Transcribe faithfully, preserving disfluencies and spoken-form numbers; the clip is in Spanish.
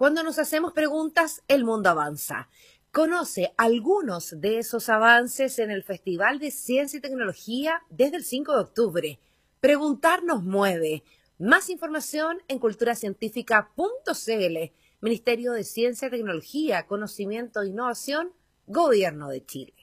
Cuando nos hacemos preguntas, el mundo avanza. Conoce algunos de esos avances en el Festival de Ciencia y Tecnología desde el cinco de octubre. Preguntar nos mueve. Más información en cultura científica punto c l. Ministerio de Ciencia y Tecnología, Conocimiento e Innovación, Gobierno de Chile.